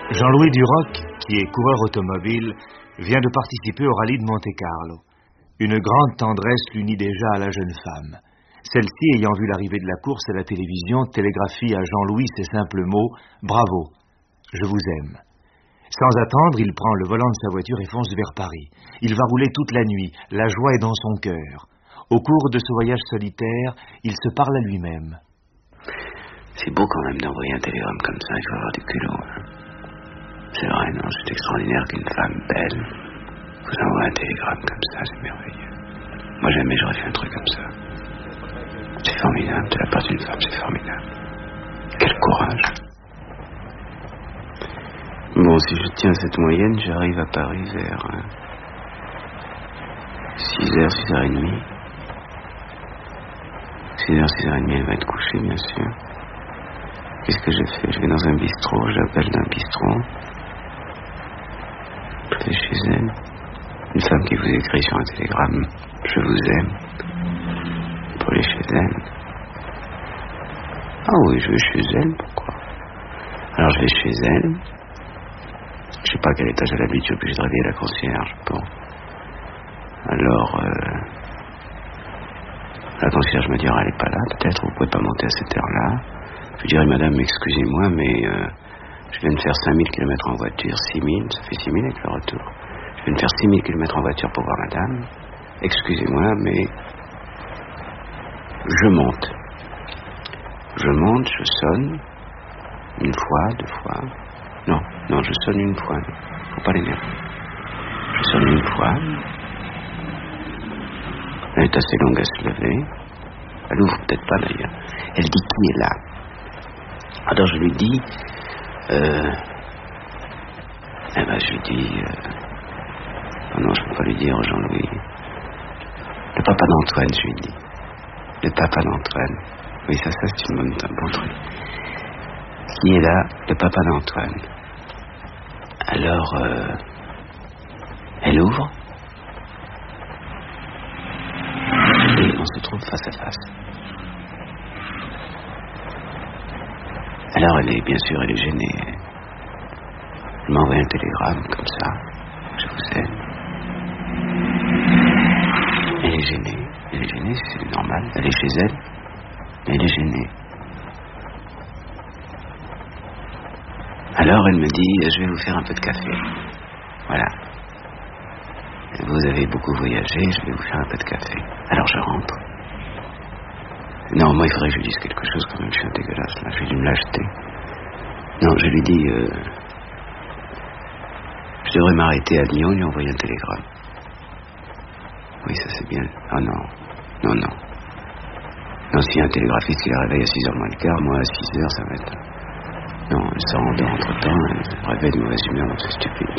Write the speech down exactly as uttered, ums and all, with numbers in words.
Jean-Louis Duroc, qui est coureur automobile, vient de participer au rallye de Monte-Carlo. Une grande tendresse l'unit déjà à la jeune femme. Celle-ci, ayant vu l'arrivée de la course à la télévision, télégraphie à Jean-Louis ces simples mots « Bravo, je vous aime ». Sans attendre, il prend le volant de sa voiture et fonce vers Paris. Il va rouler toute la nuit, la joie est dans son cœur. Au cours de ce voyage solitaire, il se parle à lui-même. C'est beau quand même d'envoyer un télégramme comme ça, il faut avoir du culot. C'est vrai, non, c'est extraordinaire qu'une femme belle vous envoie un télégramme comme ça, c'est merveilleux. Moi jamais j'aurais fait un truc comme ça. C'est formidable, de la part d'une femme, c'est formidable. Quel courage. Bon, si je tiens cette moyenne, j'arrive à Paris vers euh, six heures, six heures trente. six heures, six heures trente, elle va être couchée, bien sûr. Qu'est-ce que je fais? Je vais dans un bistrot, j'appelle d'un bistrot. Je vais chez elle. Une femme qui vous écrit sur un télégramme « Je vous aime » pour aller chez elle. Ah oui, je vais chez elle, pourquoi? Alors je vais chez elle. Je sais pas à quel étage elle habite, je suis obligé de réveiller la concierge. Bon. Alors, euh, la concierge me dira, elle n'est pas là, peut-être, vous pouvez pas monter à cette heure-là. Je dirai, madame, excusez-moi, mais euh, je viens de faire cinq mille kilomètres en voiture, six mille, ça fait six mille avec le retour. Je viens de faire six mille kilomètres en voiture pour voir madame. Excusez-moi, mais je monte. Je monte, je sonne, une fois, deux fois. Non, non, je sonne une fois. Faut pas l'énerver. Je sonne une fois. Elle est assez longue à se lever. Elle ouvre peut-être pas d'ailleurs. Elle dit qui est là. Alors je lui dis, euh, eh ben je lui dis, euh, oh non, je peux pas lui dire Jean-Louis. Le papa d'Antoine, je lui dis. Le papa d'Antoine. Oui, ça, ça c'est une bonne, un bon truc. Qui est là? Le papa d'Antoine. Alors, euh, elle ouvre. Et on se trouve face à face. Alors elle est, bien sûr, elle est gênée. Elle m'a envoyé un télégramme comme ça. Je vous aime. Elle est gênée. Elle est gênée, c'est normal. Elle est chez elle. Mais elle est gênée. Alors elle me dit, je vais vous faire un peu de café. Voilà. Vous avez beaucoup voyagé, je vais vous faire un peu de café. Alors je rentre. Non, moi il faudrait que je lui dise quelque chose quand même, je suis un dégueulasse là, j'ai dû me l'acheter. Non, je lui dis, euh, je devrais m'arrêter à Lyon et lui envoyer un télégramme. Oui, ça c'est bien. Ah non, non, non. Non, s'il y a un télégraphiste qui la réveille à six heures moins le quart, moi à six heures ça va être... Non, elle s'en rendort entre temps, elle se réveille de mauvaise humeur, donc c'est stupide.